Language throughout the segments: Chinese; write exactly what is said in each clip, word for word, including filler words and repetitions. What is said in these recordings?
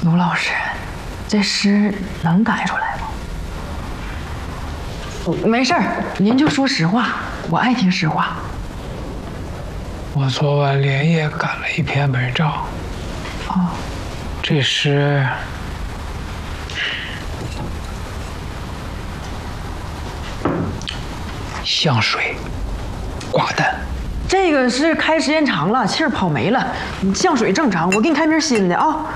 卢老师，这诗能改出来吗？没事儿，您就说实话，我爱听实话。 我昨晚连夜赶了一篇文章。 哦， 这诗像水，寡淡。 这个是开时间长了，气儿跑没了，你降水正常。我给你开瓶新的啊。哦、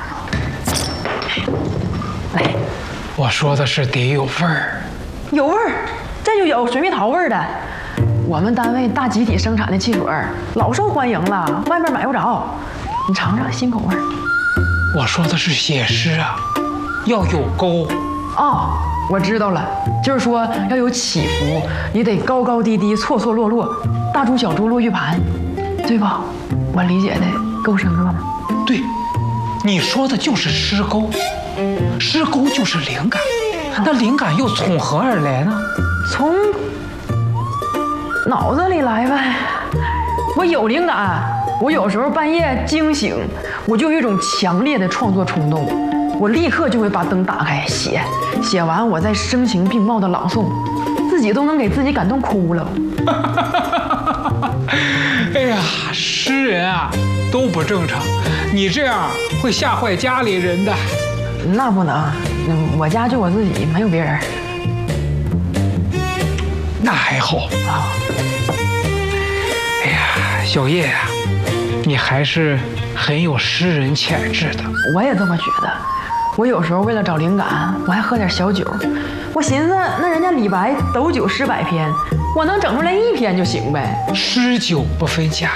来， 我说的是得有味儿。 有味儿，这就有水蜜桃味儿的。我们单位大集体生产的汽水老受欢迎了，外面买不着。你尝尝新口味儿。 我说的是写诗啊，要有勾。 哦，我知道了，就是说要有起伏，你得高高低低、错错落落，大珠小珠落玉盘，对吧？我理解的够深刻吗？ 对，你说的就是诗钩，诗钩就是灵感，那灵感又从何而来呢？ 从脑子里来呗。我有灵感，我有时候半夜惊醒，我就有一种强烈的创作冲动，我立刻就会把灯打开写，写完我再声情并茂的朗诵，自己都能给自己感动哭了。 哎呀，诗人啊都不正常，你这样会吓坏家里人的。 那不能，我家就我自己，没有别人。 那还好啊。哎呀，小叶呀、啊，你还是很有诗人潜质的。 我也这么觉得。我有时候为了找灵感，我还喝点小酒。我寻思，那人家李白斗酒诗百篇，我能整出来一篇就行呗。 诗酒不分家，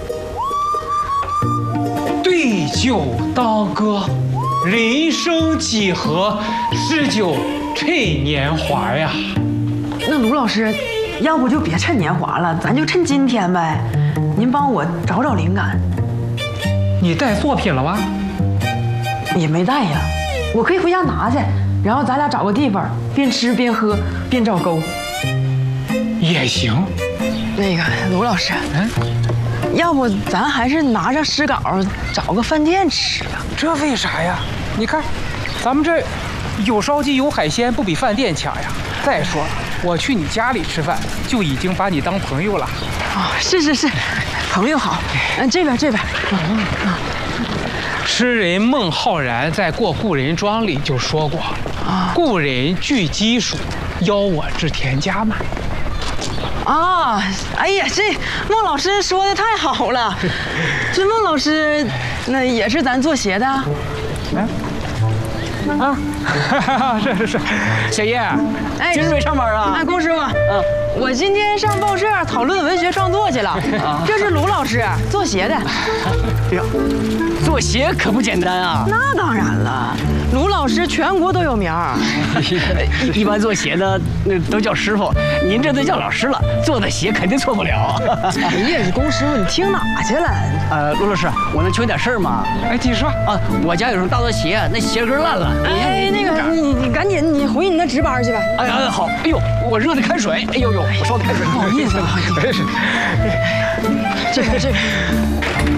对酒当歌，人生几何，诗酒趁年华呀。 那卢老师，要不就别趁年华了，咱就趁今天呗。您帮我找找灵感。 你带作品了吗？ 也没带呀，我可以回家拿去，然后咱俩找个地方，边吃边喝边照钩。 也行。 那个卢老师，嗯，要不咱还是拿着诗稿找个饭店吃吧？ 这为啥呀？你看，咱们这有烧鸡有海鲜，不比饭店强呀。再说了，我去你家里吃饭，就已经把你当朋友了。 哦，是是是，朋友好。嗯，这边这边。嗯嗯。 诗人孟浩然在《过故人庄》里就说过：“啊，故人具鸡黍，邀我至田家嘛。” 啊，哎呀，这孟老师说的太好了。这孟老师，那也是咱做鞋的。 嗯。啊，是是是，小叶， 哎， 今儿没上班啊？ 哎，龚师傅，嗯，我今天上报社讨论文学创作去了。啊，这是卢老师做鞋的。 哎呀，做鞋可不简单啊！ 那当然了，卢老师全国都有名儿。 一般做鞋的那都叫师傅，您这都叫老师了，做的鞋肯定错不了。 哎呀，这龚师傅，你听哪去了？ 呃，卢老师，我能求你点事儿吗？ 哎，继续说啊，我家有双大拖鞋，那鞋跟烂了。 哎，那个，你你赶紧你回你那值班去吧。 哎哎好，哎呦，我热的开水，哎呦呦，我烧的开水， 不好意思，不好意思。 没事。 这边这边。